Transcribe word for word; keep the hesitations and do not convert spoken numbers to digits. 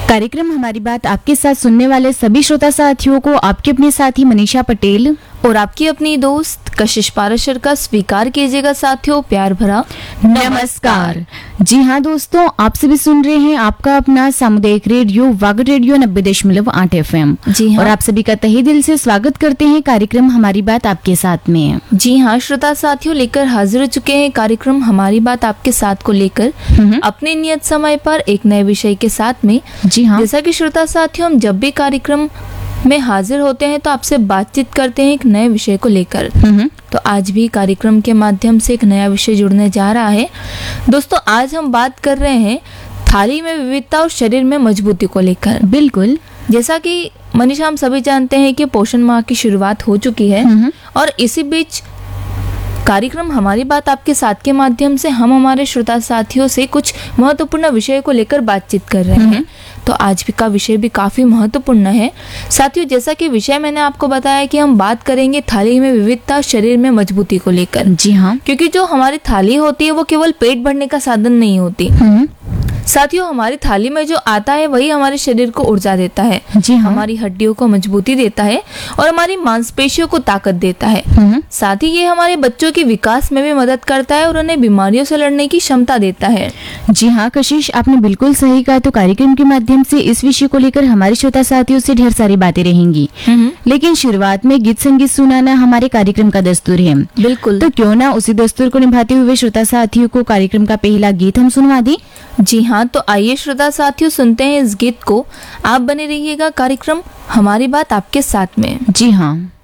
कार्यक्रम हमारी बात आपके साथ सुनने वाले सभी श्रोता साथियों को आपके अपने साथी मनीषा पटेल और आपकी अपनी दोस्त कशिश पाराशर का स्वीकार कीजिएगा साथियों प्यार भरा नमस्कार। जी हाँ दोस्तों, आप सभी सुन रहे हैं आपका अपना सामुदायिक रेडियो वागड़ रेडियो नब्बे दशमलव आठ एफ एम। जी हाँ, और आप सभी का तहे दिल से स्वागत करते हैं कार्यक्रम हमारी बात आपके साथ में। जी हाँ श्रोता साथियों, लेकर हाजिर हो चुके हैं कार्यक्रम हमारी बात आपके साथ को लेकर अपने नियत समय पर एक नए विषय के साथ में। जी हाँ, जैसा कि श्रोता साथियों, हम जब भी कार्यक्रम में हाजिर होते हैं तो आपसे बातचीत करते हैं एक नए विषय को लेकर। तो आज भी कार्यक्रम के माध्यम से एक नया विषय जुड़ने जा रहा है। दोस्तों, आज हम बात कर रहे हैं थाली में विविधता और शरीर में मजबूती को लेकर। बिल्कुल, जैसा कि मनीषा हम सभी जानते हैं कि पोषण माह की शुरुआत हो चुकी है और इसी बीच कार्यक्रम हमारी बात आपके साथ के माध्यम से हम हमारे श्रोता साथियों से कुछ महत्वपूर्ण विषय को लेकर बातचीत कर रहे हैं। तो आज भी का विषय भी काफी महत्वपूर्ण है साथियों। जैसा कि विषय मैंने आपको बताया कि हम बात करेंगे थाली में विविधता शरीर में मजबूती को लेकर। जी हाँ, क्योंकि जो हमारी थाली होती है वो केवल पेट भरने का साधन नहीं होती साथियों। हमारी थाली में जो आता है वही हमारे शरीर को ऊर्जा देता है। जी हाँ, हमारी हड्डियों को मजबूती देता है और हमारी मांसपेशियों को ताकत देता है। साथ ही ये हमारे बच्चों के विकास में भी मदद करता है और उन्हें बीमारियों से लड़ने की क्षमता देता है। जी हाँ कशिश, आपने बिल्कुल सही कहा। तो कार्यक्रम के माध्यम से इस विषय को लेकर हमारे श्रोता साथियों से ढेर सारी बातें रहेंगी, लेकिन शुरुआत में गीत संगीत सुनाना हमारे कार्यक्रम का दस्तूर है। बिल्कुल, तो क्यों ना उसी दस्तूर को निभाते हुए श्रोता साथियों को कार्यक्रम का पहला गीत हम सुनवा दें। जी हाँ, तो आइए श्रोता साथियों सुनते हैं इस गीत को। आप बने रहिएगा कार्यक्रम हमारी बात आपके साथ में। जी हाँ।